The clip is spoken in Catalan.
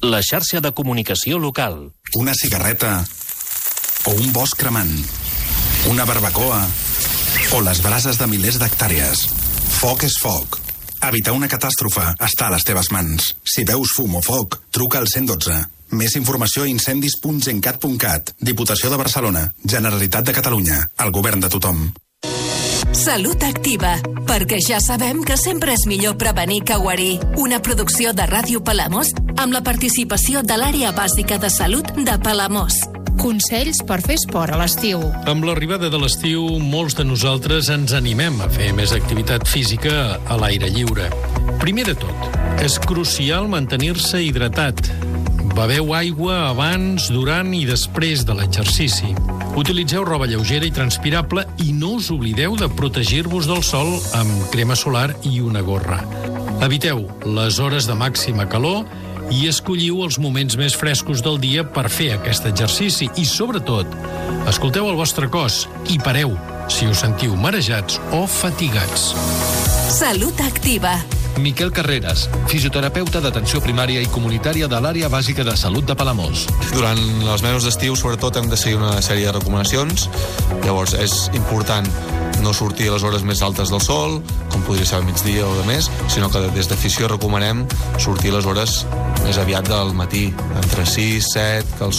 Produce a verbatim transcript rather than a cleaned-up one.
la xarxa de comunicació local. Una cigarreta o un bosc cremant, una barbacoa o les brases de milers d'hectàrees. Foc és foc. Evitar una catàstrofe està a les teves mans. Si veus fum o foc, truca al cent i dotze. Més informació a incendis punt gencat punt cat. Diputació de Barcelona. Generalitat de Catalunya. El govern de tothom. Salut Activa, perquè ja sabem que sempre és millor prevenir que guarir. Una producció de Ràdio Palamós amb la participació de l'Àrea Bàsica de Salut de Palamós. Consells per fer esport a l'estiu. Amb l'arribada de l'estiu, molts de nosaltres ens animem a fer més activitat física a l'aire lliure. Primer de tot, és crucial mantenir-se hidratat. Beveu aigua abans, durant i després de l'exercici. Utilitzeu roba lleugera i transpirable i no us oblideu de protegir-vos del sol amb crema solar i una gorra. Eviteu les hores de màxima calor i escolliu els moments més frescos del dia per fer aquest exercici. I, sobretot, escolteu el vostre cos i pareu si us sentiu marejats o fatigats. Salut Activa. Miquel Carreras, fisioterapeuta d'atenció primària i comunitària de l'Àrea Bàsica de Salut de Palamós. Durant els mesos d'estiu, sobretot, hem de seguir una sèrie de recomanacions. Llavors, és important no sortir a les hores més altes del sol, com podria ser al migdia o de més, sinó que des de fisio recomanem sortir a les hores més aviat del matí, entre sis, set, que el